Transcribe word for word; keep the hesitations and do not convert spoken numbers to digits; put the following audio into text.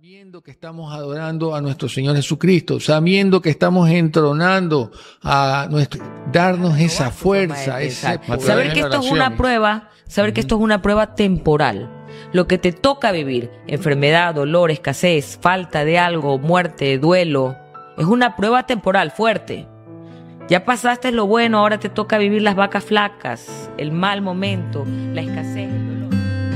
Sabiendo que estamos adorando a nuestro Señor Jesucristo, sabiendo que estamos entronando a nuestro, darnos esa fuerza, ese poder. Saber que esto es una prueba, saber que esto es una prueba temporal. Lo que te toca vivir, enfermedad, dolor, escasez, falta de algo, muerte, duelo, es una prueba temporal fuerte. Ya pasaste lo bueno, ahora te toca vivir las vacas flacas, el mal momento, la escasez.